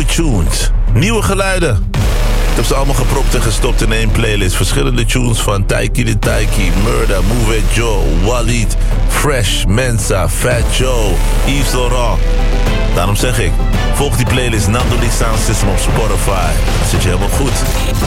nieuwe tunes, nieuwe geluiden. Ik heb ze allemaal gepropt en gestopt in één playlist. Verschillende tunes van Taiki de Taiki, Murda, Move It Joe, Walid, Fresh, Mensa, Fat Joe, Yves Laurent. Daarom zeg ik, volg die playlist Nando Sound System op Spotify. Dan zit je helemaal goed.